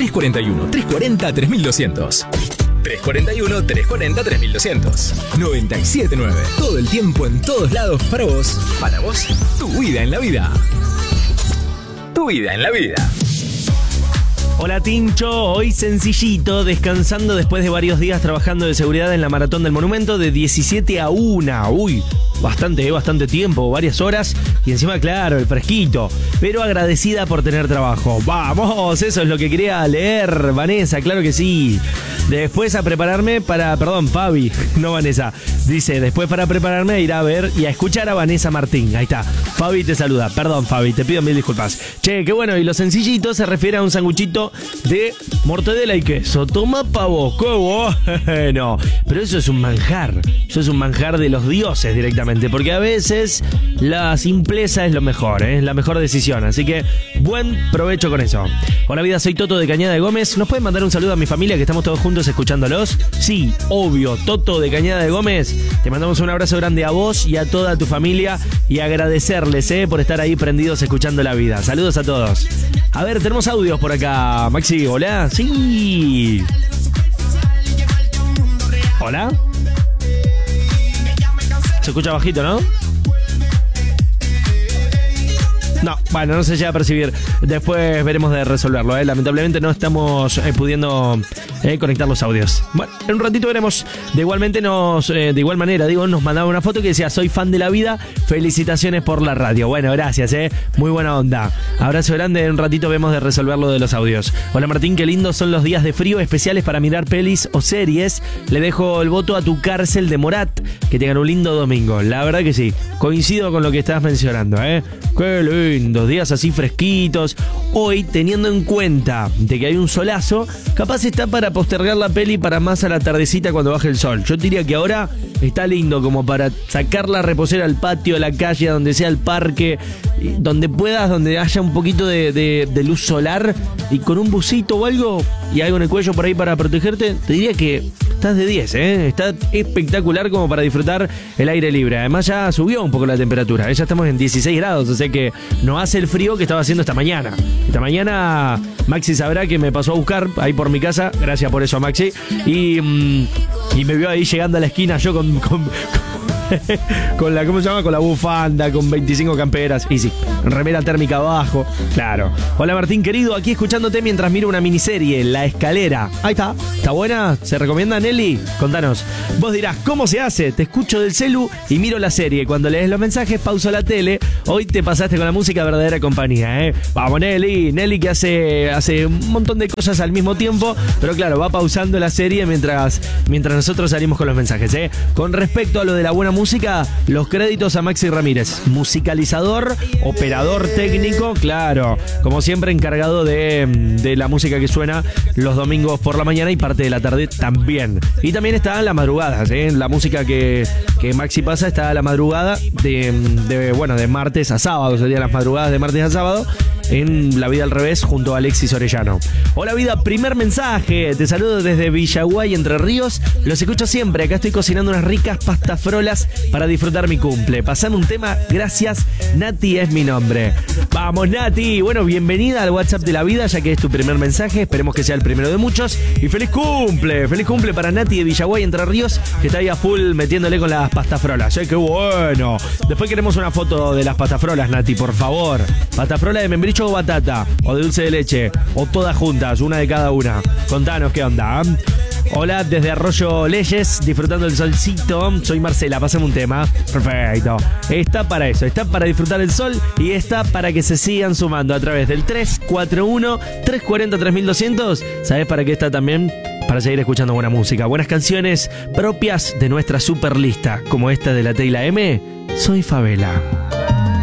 341-340-3200. 341-340-3200. 97.9. Todo el tiempo, en todos lados, para vos. Para vos, tu vida en la vida. Tu vida en la vida. Hola Tincho, hoy sencillito, descansando después de varios días trabajando de seguridad en la Maratón del Monumento de 17 a 1. Uy, bastante tiempo, varias horas y encima, claro, el fresquito. Pero agradecida por tener trabajo. Vamos, eso es lo que quería leer, Vanessa, claro que sí. Después a prepararme para... Perdón, Fabi, no Vanessa. Dice, después para prepararme a ir a ver y a escuchar a Vanessa Martín. Ahí está, Fabi te saluda. Perdón, Fabi, te pido mil disculpas. Che, qué bueno, y lo sencillito se refiere a un sanguchito de mortadela y queso. Toma pa' vos, qué bueno. Pero eso es un manjar. Eso es un manjar de los dioses directamente. Porque a veces la simpleza es lo mejor, es la mejor decisión. Así que buen provecho con eso. Hola vida, soy Toto de Cañada de Gómez. ¿Nos pueden mandar un saludo a mi familia que estamos todos juntos escuchándolos? Sí, obvio, Toto de Cañada de Gómez. Te mandamos un abrazo grande a vos y a toda tu familia. Y agradecerles por estar ahí prendidos escuchando la vida. Saludos a todos. A ver, tenemos audios por acá. Maxi, hola. Sí. Hola. Se escucha bajito, ¿no? No, bueno, no se llega a percibir. Después veremos de resolverlo, Lamentablemente no estamos pudiendo conectar los audios. Bueno, en un ratito veremos. De igual manera, nos mandaba una foto que decía: soy fan de la vida, felicitaciones por la radio. Bueno, gracias, muy buena onda. Abrazo grande, en un ratito vemos de resolver lo de los audios. Hola Martín, qué lindos son los días de frío, especiales para mirar pelis o series. Le dejo el voto a Tu Cárcel de Morat. Que tengan un lindo domingo. La verdad que sí, coincido con lo que estás mencionando, Qué lindos días así fresquitos. Hoy, teniendo en cuenta de que hay un solazo, capaz está para postergar la peli para más a la tardecita cuando baje el sol. Yo diría que ahora está lindo como para sacar la reposera al patio, a la calle, a donde sea el parque, donde puedas, donde haya un poquito de luz solar y con un busito o algo y algo en el cuello por ahí para protegerte. Te diría que estás de 10, Está espectacular como para disfrutar el aire libre. Además ya subió un poco la temperatura, ya estamos en 16 grados, o sea que no hace el frío que estaba haciendo esta mañana. Esta mañana Maxi sabrá que me pasó a buscar ahí por mi casa, gracias por eso a Maxi, y me vio ahí llegando a la esquina yo con la, ¿cómo se llama? Con la bufanda, con 25 camperas. Y sí, remera térmica abajo. Claro. Hola Martín querido, aquí escuchándote mientras miro una miniserie, La Escalera. Ahí está. ¿Está buena? ¿Se recomienda, Nelly? Contanos. Vos dirás, ¿cómo se hace? Te escucho del celu y miro la serie. Cuando lees los mensajes, pauso la tele. Hoy te pasaste con la música verdadera compañía, Vamos, Nelly. Nelly que hace un montón de cosas al mismo tiempo. Pero claro, va pausando la serie mientras nosotros salimos con los mensajes, Con respecto a lo de la buena música, los créditos a Maxi Ramírez, musicalizador, operador técnico, claro, como siempre encargado de la música que suena los domingos por la mañana y parte de la tarde también. Y también está a la madrugada, la música que Maxi pasa está a la madrugada de martes a sábado, serían las madrugadas de martes a sábado, en La Vida al Revés junto a Alexis Orellano. Hola vida, primer mensaje, te saludo desde Villaguay, Entre Ríos, los escucho siempre, acá estoy cocinando unas ricas pastafrolas para disfrutar mi cumple. Pasame un tema, gracias, Nati es mi nombre. Vamos Nati, bueno, bienvenida al WhatsApp de la vida, ya que es tu primer mensaje, esperemos que sea el primero de muchos, y feliz cumple para Nati de Villaguay, Entre Ríos, que está ahí a full metiéndole con las pastafrolas, qué bueno. Después queremos una foto de las pastafrolas, Nati, por favor. Pastafrola de membrillo o batata, o de dulce de leche, o todas juntas, una de cada una. Contanos qué onda. Hola, desde Arroyo Leyes, disfrutando el solcito. Soy Marcela, pásame un tema. Perfecto. Está para eso, está para disfrutar el sol y está para que se sigan sumando a través del 341-340-3200. ¿Sabés para qué está también? Para seguir escuchando buena música, buenas canciones propias de nuestra super lista, como esta de la Teyla M. Soy Favela.